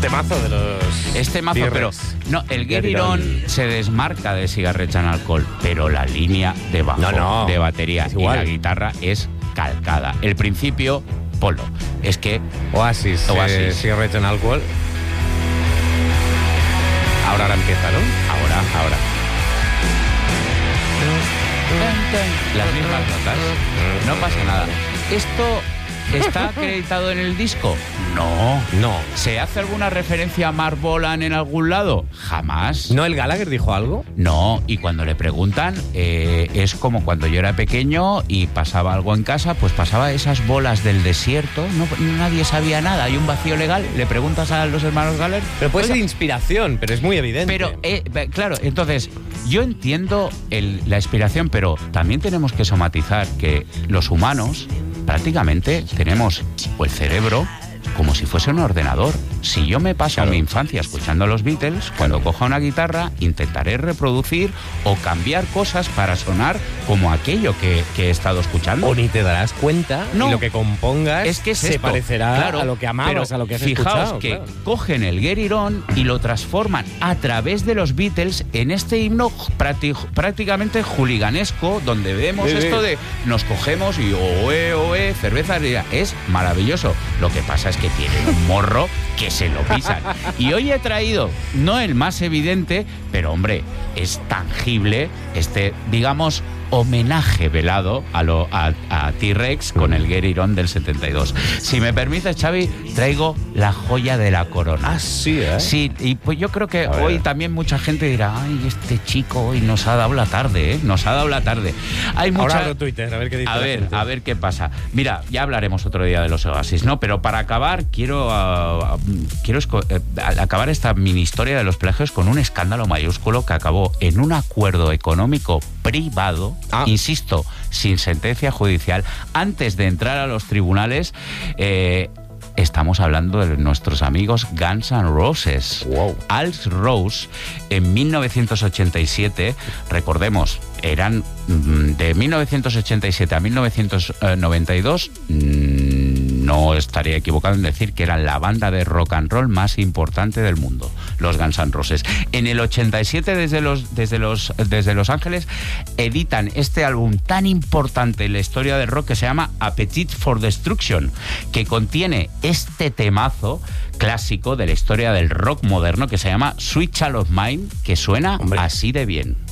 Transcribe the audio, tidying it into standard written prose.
temazo de los... Es temazo, pero no, el Get It On se desmarca de Cigarette and Alcohol, pero la línea de bajo, de batería y la guitarra es calcada. El principio, polo. Es que... Oasis. Cigarette and Alcohol. Ahora empieza, ¿no? Ahora. Las mismas notas. No pasa nada. ¿Esto está acreditado en el disco? No. ¿Se hace alguna referencia a Mark Bolan en algún lado? Jamás. ¿No el Gallagher dijo algo? No, y cuando le preguntan, es como cuando yo era pequeño y pasaba algo en casa, pues pasaba esas bolas del desierto, nadie sabía nada, hay un vacío legal, le preguntas a los hermanos Gallagher... Pero puede ser inspiración, pero es muy evidente. Pero, claro, entonces, yo entiendo la inspiración, pero también tenemos que somatizar que los humanos prácticamente tenemos el cerebro como si fuese un ordenador. Si yo me paso mi infancia escuchando a los Beatles, cuando coja una guitarra intentaré reproducir o cambiar cosas para sonar como aquello que he estado escuchando. O ni te darás cuenta y lo que compongas es que se parecerá a lo que amabas, a lo que has escuchado. Fijaos que cogen el Get It On y lo transforman a través de los Beatles en este himno prácticamente juliganesco, donde vemos esto de nos cogemos y oe, cerveza. Es maravilloso. Lo que pasa es que tienen un morro que se lo pisan. Y hoy he traído, no el más evidente, pero hombre, es tangible digamos, homenaje velado a T-Rex con el Get It On del 72. Si me permites, Xavi, traigo la joya de la corona. Ah, sí, ¿eh? Sí, y pues yo creo que hoy también mucha gente dirá, ay, este chico hoy nos ha dado la tarde, Nos ha dado la tarde. Ahora abro Twitter, a ver qué dice la gente. A ver qué pasa. Mira, ya hablaremos otro día de los Oasis, ¿no? Pero para acabar, quiero acabar esta mini historia de los plagios con un escándalo mayúsculo que acabó en un acuerdo económico privado, insisto, sin sentencia judicial, antes de entrar a los tribunales. Estamos hablando de nuestros amigos Guns N' Roses. Wow. Axl Rose, en 1987, recordemos, eran de 1987 a 1992, no estaría equivocado en decir que eran la banda de rock and roll más importante del mundo, los Guns N' Roses. En el 87, desde Los Ángeles, editan este álbum tan importante en la historia del rock que se llama Appetite for Destruction, que contiene este temazo clásico de la historia del rock moderno que se llama Sweet Child of Mine, que suena así de bien.